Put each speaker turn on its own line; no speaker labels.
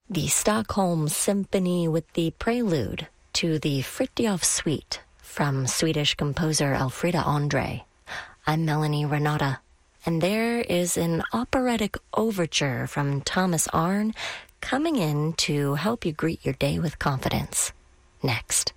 the Stockholm Symphony with the prelude to the Fritiof Suite from Swedish composer Elfrida Andre. I'm Melanie Renata, and there is an operatic overture from Thomas Arne coming in to help you greet your day with confidence. Next.